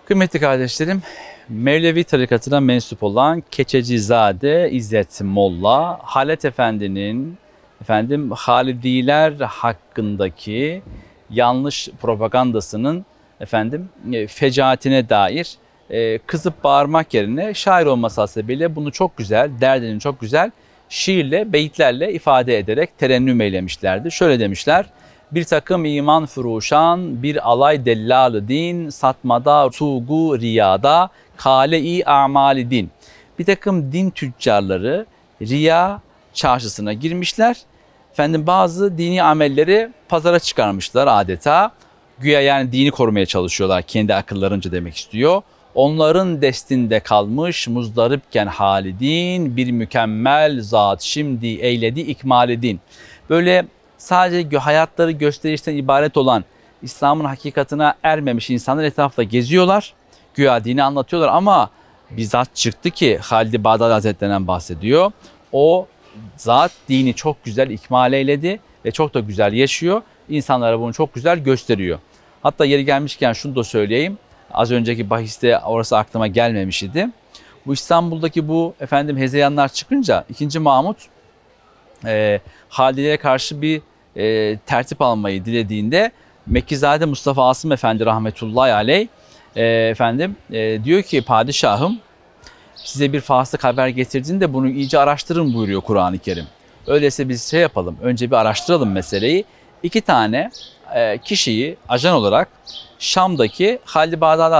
Kıymetli kardeşlerim, Mevlevi tarikatına mensup olan Keçecizade İzzet Molla, Halet Efendi'nin Halidiler hakkındaki yanlış propagandasının fecaatine dair kızıp bağırmak yerine şair olması hasebiyle bunu çok güzel, derdini çok güzel şiirle, beyitlerle ifade ederek terennüm eylemişlerdi. Şöyle demişler: bir takım iman furuşan, bir alay dellal-ı din, satmada, sugu riyada, kale-i amali din. Bir takım din tüccarları riya çarşısına girmişler. Bazı dini amelleri pazara çıkarmışlar adeta. Güya yani dini korumaya çalışıyorlar, kendi akıllarınca demek istiyor. Onların destinde kalmış muzdaripken halidin, bir mükemmel zat şimdi eyledi ikmalidin. Böyle sadece hayatları gösterişten ibaret olan, İslam'ın hakikatine ermemiş insanlar etrafta geziyorlar. Güya dini anlatıyorlar ama bir zat çıktı ki Halid-i Bağdadi Hazretlerinden bahsediyor. O zat dini çok güzel ikmal eyledi ve çok da güzel yaşıyor. İnsanlara bunu çok güzel gösteriyor. Hatta yeri gelmişken şunu da söyleyeyim. Az önceki bahiste orası aklıma gelmemiş idi. Bu İstanbul'daki hezeyanlar çıkınca 2. Mahmut Halidi'ye karşı bir tertip almayı dilediğinde Mekkizade Mustafa Asım Efendi rahmetullahi aleyh diyor ki padişahım, size bir fasık haber getirdiğinde bunu iyice araştırın buyuruyor Kur'an-ı Kerim. Öyleyse biz yapalım, önce bir araştıralım meseleyi. 2 tane kişiyi ajan olarak Şam'daki Halid-i Bağdadi